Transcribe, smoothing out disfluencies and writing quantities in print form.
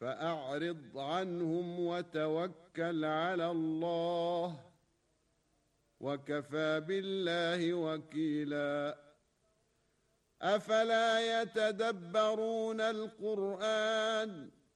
فأعرض عنهم وتوكل على الله وكفى بالله وكيلا أفلا يتدبرون القرآن